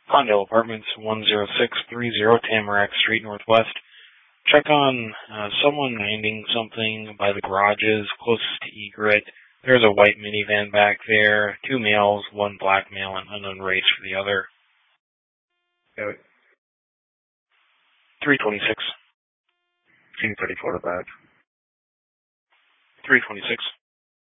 Condell Apartments, 10630 Tamarack Street Northwest. Check on someone landing something by the garages closest to Egret. There's a white minivan back there, 2 males, 1 black male, and unknown race for the other. 326. Scene 34 to 5. 326.